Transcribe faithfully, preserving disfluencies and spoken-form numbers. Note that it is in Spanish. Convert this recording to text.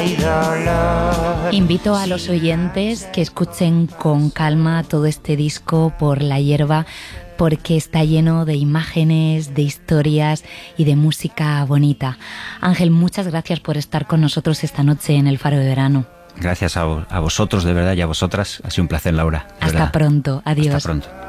Invito a los oyentes que escuchen con calma todo este disco Por la hierba, porque está lleno de imágenes, de historias y de música bonita. Ángel, muchas gracias por estar con nosotros esta noche en el Faro de Verano. Gracias a, a vosotros, de verdad, y a vosotras. Ha sido un placer, Laura. Hasta verdad. pronto. Adiós. Hasta pronto.